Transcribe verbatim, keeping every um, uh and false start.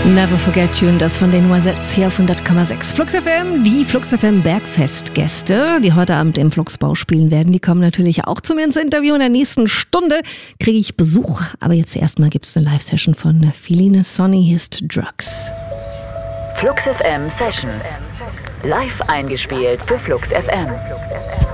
Never Forget You, das von den Noisettes hier auf hundert Komma sechs. Flux F M, die Flux F M Bergfest-Gäste, die heute Abend im Fluxbau spielen werden, die kommen natürlich auch zu mir ins Interview. In der nächsten Stunde kriege ich Besuch, aber jetzt erstmal gibt es eine Live-Session von Feline Sonny Hist Drugs. Flux F M Sessions. Live eingespielt für Flux F M.